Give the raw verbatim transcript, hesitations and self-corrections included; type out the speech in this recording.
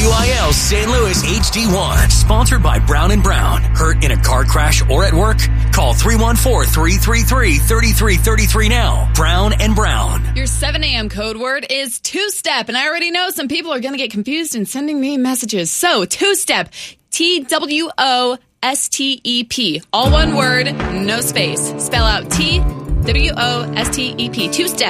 I L Saint Louis H D one. Sponsored by Brown and Brown. Hurt in a car crash or at work? Call three one four, three three three, three three three three now. Brown and Brown. Your seven a.m. code word is two-step. And I already know some people are going to get confused in sending me messages. So, two-step. T W O S T E P. All one word, no space. Spell out T W O S T E P. Two-step.